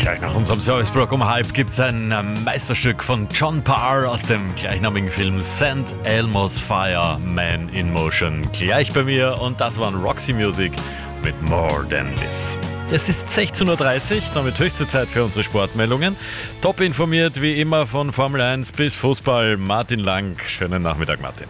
Gleich nach unserem Serviceblock um halb gibt es ein Meisterstück von John Parr aus dem gleichnamigen Film St. Elmo's Fire, Man in Motion. Gleich bei mir und das waren Roxy Music mit More Than This. Es ist 16.30 Uhr, damit höchste Zeit für unsere Sportmeldungen. Top informiert wie immer von Formel 1 bis Fußball. Martin Lang, schönen Nachmittag Martin.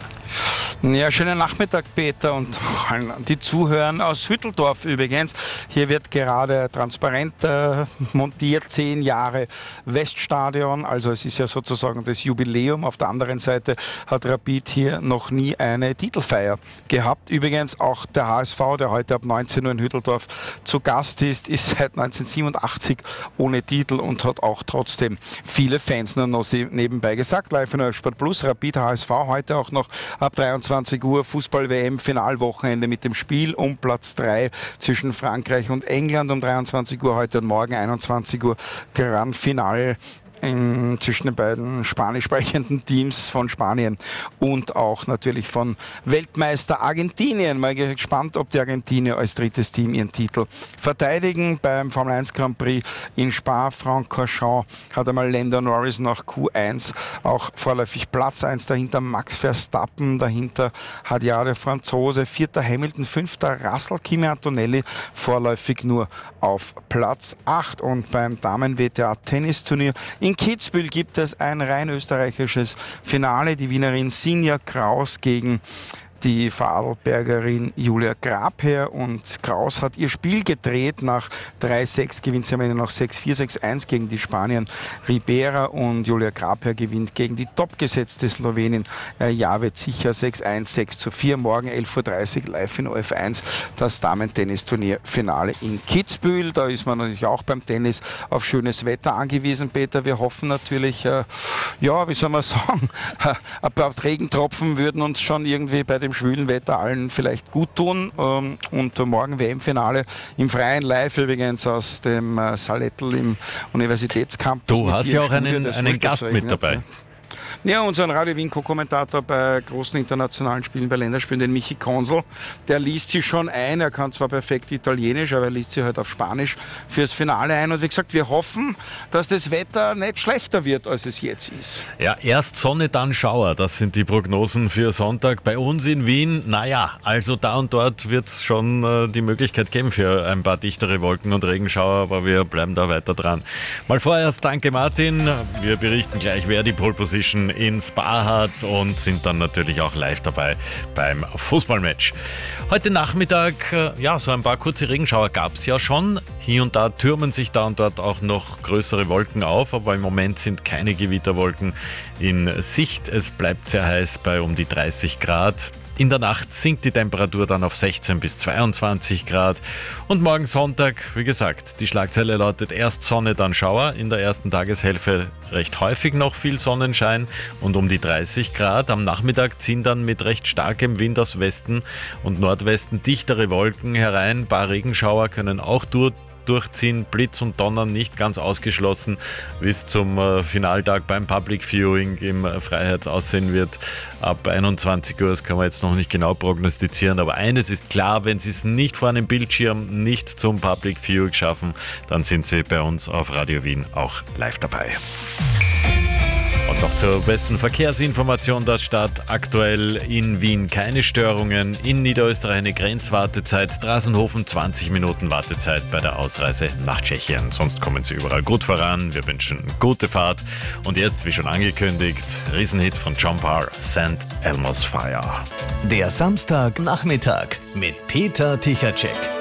Ja, schönen Nachmittag, Peter, und die Zuhörer aus Hütteldorf übrigens. Hier wird gerade transparent montiert, 10 Jahre Weststadion, also es ist ja sozusagen das Jubiläum. Auf der anderen Seite hat Rapid hier noch nie eine Titelfeier gehabt. Übrigens auch der HSV, der heute ab 19 Uhr in Hütteldorf zu Gast ist seit 1987 ohne Titel und hat auch trotzdem viele Fans. Nur noch nebenbei gesagt, live in Sport Plus, Rapid HSV heute auch noch ab 23 Uhr Fußball-WM-Finalwochenende mit dem Spiel um Platz 3 zwischen Frankreich und England um 23 Uhr heute und morgen 21 Uhr Grand Finale zwischen den beiden spanisch sprechenden Teams von Spanien und auch natürlich von Weltmeister Argentinien. Mal gespannt, ob die Argentinier als drittes Team ihren Titel verteidigen. Beim Formel 1 Grand Prix in Spa-Francorchamps hat einmal Lando Norris nach Q1 auch vorläufig Platz 1, dahinter Max Verstappen, dahinter hat ja der Franzose, 4. Hamilton, 5. Russell, Kimi Antonelli vorläufig nur auf Platz 8. Und beim Damen-WTA-Tennisturnier in Kitzbühel gibt es ein rein österreichisches Finale. Die Wienerin Sinja Kraus gegen die Vorarlbergerin Julia Grabherr, und Kraus hat ihr Spiel gedreht. Nach 3-6 gewinnt sie am Ende noch 6-4, 6-1 gegen die Spanierin Ribera, und Julia Grabherr gewinnt gegen die topgesetzte Slowenin Javet Sicher 6-1, 6-4. Morgen 11.30 Uhr live in OF1 das Damen-Tennisturnier-Finale in Kitzbühel. Da ist man natürlich auch beim Tennis auf schönes Wetter angewiesen, Peter. Wir hoffen natürlich, wie soll man sagen, ein paar Regentropfen würden uns schon irgendwie bei dem schwülen Wetter allen vielleicht gut tun. Und morgen WM-Finale im Freien, live übrigens aus dem Salettl im Universitätscampus. Du hast ja auch einen Gast mit dabei. Ja, unseren Radio Wien Co-Kommentator bei großen internationalen Spielen, bei Länderspielen, den Michi Konsel, der liest sie schon ein. Er kann zwar perfekt Italienisch, aber er liest sie halt auf Spanisch fürs Finale ein. Und wie gesagt, wir hoffen, dass das Wetter nicht schlechter wird, als es jetzt ist. Ja, erst Sonne, dann Schauer. Das sind die Prognosen für Sonntag. Bei uns in Wien, also da und dort wird es schon die Möglichkeit geben für ein paar dichtere Wolken und Regenschauer, aber wir bleiben da weiter dran. Mal vorerst danke Martin. Wir berichten gleich, wer die Pole Position in Spa hat, und sind dann natürlich auch live dabei beim Fußballmatch. Heute Nachmittag, so ein paar kurze Regenschauer gab es ja schon. Hier und da türmen sich da und dort auch noch größere Wolken auf, aber im Moment sind keine Gewitterwolken in Sicht. Es bleibt sehr heiß bei um die 30 Grad. In der Nacht sinkt die Temperatur dann auf 16 bis 22 Grad. Und morgen Sonntag, wie gesagt, die Schlagzeile lautet erst Sonne, dann Schauer. In der ersten Tageshälfte recht häufig noch viel Sonnenschein und um die 30 Grad. Am Nachmittag ziehen dann mit recht starkem Wind aus Westen und Nordwesten dichtere Wolken herein. Ein paar Regenschauer können auch durchziehen, Blitz und Donner nicht ganz ausgeschlossen, wie es zum Finaltag beim Public Viewing im Freiheits aussehen wird. Ab 21 Uhr, das können wir jetzt noch nicht genau prognostizieren, aber eines ist klar, wenn Sie es nicht vor einem Bildschirm, nicht zum Public Viewing schaffen, dann sind Sie bei uns auf Radio Wien auch live dabei. Und noch zur besten Verkehrsinformation der Stadt. Aktuell in Wien keine Störungen. In Niederösterreich eine Grenzwartezeit. Drasenhofen 20 Minuten Wartezeit bei der Ausreise nach Tschechien. Sonst kommen Sie überall gut voran. Wir wünschen gute Fahrt. Und jetzt, wie schon angekündigt, Riesenhit von John Parr, St. Elmo's Fire. Der Samstagnachmittag mit Peter Tichacek.